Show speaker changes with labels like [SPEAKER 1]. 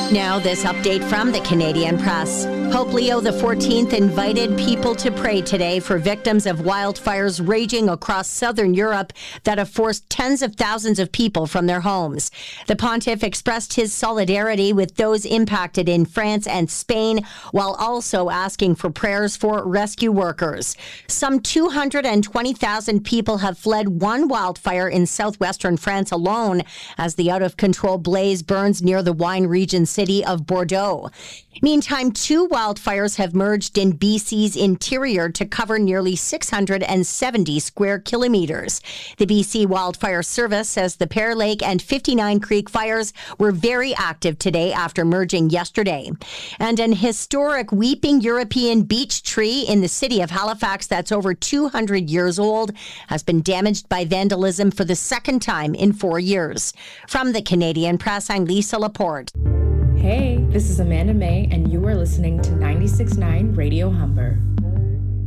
[SPEAKER 1] Now, this update from the Canadian Press. Pope Leo XIV invited people to pray today for victims of wildfires raging across southern Europe that have forced tens of thousands of people from their homes. The pontiff expressed his solidarity with those impacted in France and Spain, while also asking for prayers for rescue workers. Some 220,000 people have fled one wildfire in southwestern France alone, as the out-of-control blaze burns near the wine region city of Bordeaux. Meantime, two wildfires have merged in BC's interior to cover nearly 670 square kilometers. The BC Wildfire Service says the Pear Lake and 59 Creek fires were very active today after merging yesterday. And an historic weeping European beech tree in the city of Halifax that's over 200 years old has been damaged by vandalism for the second time in 4 years. From the Canadian Press, I'm Lisa Laporte.
[SPEAKER 2] Hey, this is Amanda May, and you are listening to 96.9 Radio Humber.